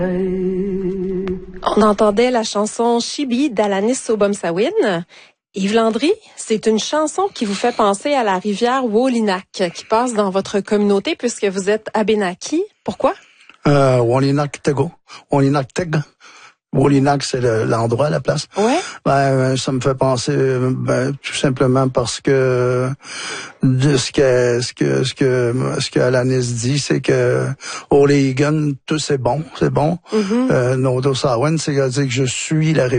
On entendait la chanson Chibi d'Alanis Obomsawin. Yves Landry, c'est une chanson qui vous fait penser à la rivière Wolinak qui passe dans votre communauté puisque vous êtes Abénaki. Pourquoi? Wolinak Tego. Wolinak Teg. Wolinak, c'est l'endroit, la place. Ouais. Ça me fait penser, tout simplement parce que de ce que Alanis dit, c'est que Olegan, tout c'est bon. Mm-hmm. Nodo Sawen, c'est-à-dire que je suis la